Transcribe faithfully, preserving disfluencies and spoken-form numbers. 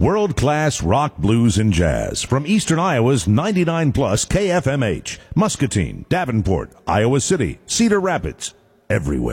World-class rock, blues, and jazz from Eastern Iowa's ninety-nine plus K F M H, Muscatine, Davenport, Iowa City, Cedar Rapids, everywhere.